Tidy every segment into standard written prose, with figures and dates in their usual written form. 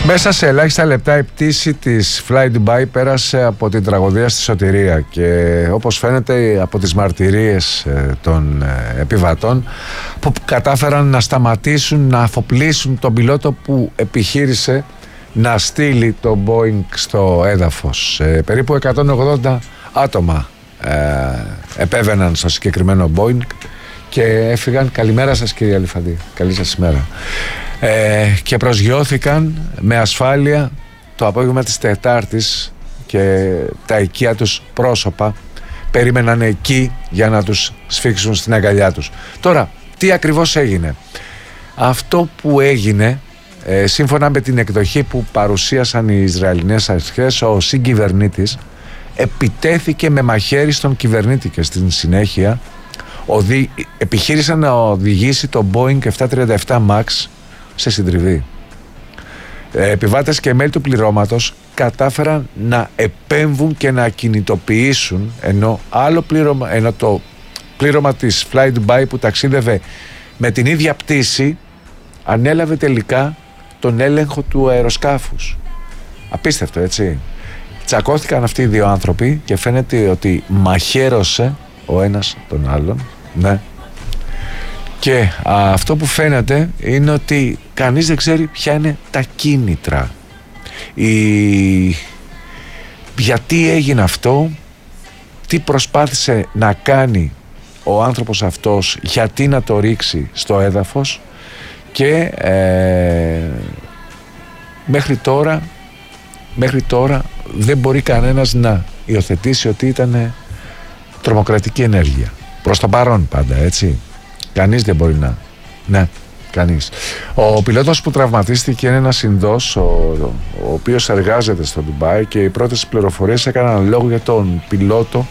Μέσα σε ελάχιστα λεπτά η πτήση της Fly Dubai πέρασε από την τραγωδία στη σωτηρία και όπως φαίνεται από τις μαρτυρίες των επιβατών που κατάφεραν να σταματήσουν, να αφοπλίσουν τον πιλότο που επιχείρησε να στείλει το Boeing στο έδαφος. Περίπου 180 άτομα επέβαιναν στο συγκεκριμένο Boeing και έφυγαν. Καλημέρα σας κύριε Αλιφαντή, καλή σας ημέρα. Και προσγειώθηκαν με ασφάλεια το απόγευμα της Τετάρτης και τα οικεία τους πρόσωπα περίμεναν εκεί για να τους σφίξουν στην αγκαλιά τους. Τώρα, τι ακριβώς έγινε? Αυτό που έγινε, σύμφωνα με την εκδοχή που παρουσίασαν οι Ισραηλινές αρχές, ο συγκυβερνήτης επιτέθηκε με μαχαίρι στον κυβερνήτη και στην συνέχεια επιχείρησε να οδηγήσει το Boeing 737 MAX σε συντριβή. Επιβάτες και μέλη του πληρώματος κατάφεραν να επέμβουν και να κινητοποιήσουν, ενώ το πλήρωμα της Fly Dubai που ταξίδευε με την ίδια πτήση ανέλαβε τελικά τον έλεγχο του αεροσκάφους. Απίστευτο, έτσι. Τσακώθηκαν αυτοί οι δύο άνθρωποι και φαίνεται ότι μαχαίρωσε ο ένας τον άλλον. Ναι. Και αυτό που φαίνεται είναι ότι κανείς δεν ξέρει ποια είναι τα κίνητρα. Γιατί έγινε αυτό, τι προσπάθησε να κάνει ο άνθρωπος αυτός, γιατί να το ρίξει στο έδαφος και μέχρι τώρα δεν μπορεί κανένας να υιοθετήσει ότι ήταν τρομοκρατική ενέργεια. Προς το παρόν πάντα, έτσι. Κανείς δεν μπορεί να... Ναι, κανείς. Ο πιλότος που τραυματίστηκε είναι ένας Ινδός, ο οποίος εργάζεται στο Ντουμπάι, και οι πρώτες πληροφορίες έκαναν λόγο για τον πιλότο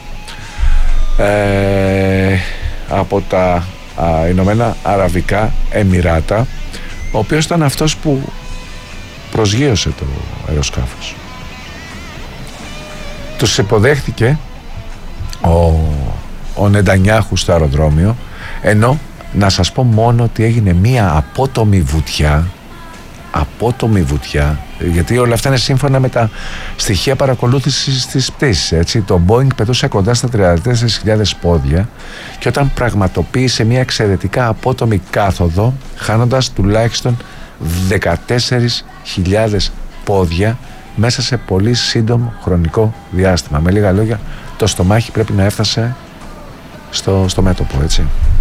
από τα Ηνωμένα Αραβικά Εμιράτα, ο οποίος ήταν αυτός που προσγείωσε το αεροσκάφος. Τους υποδέχτηκε ο Νετανιάχου στο αεροδρόμιο, ενώ να σας πω μόνο ότι έγινε μία απότομη βουτιά, γιατί όλα αυτά είναι σύμφωνα με τα στοιχεία παρακολούθησης της πτήσης, έτσι. Το Boeing πετούσε κοντά στα 34.000 πόδια και όταν πραγματοποίησε μία εξαιρετικά απότομη κάθοδο, χάνοντας τουλάχιστον 14.000 πόδια μέσα σε πολύ σύντομο χρονικό διάστημα. Με λίγα λόγια, το στομάχι πρέπει να έφτασε στο μέτωπο, έτσι.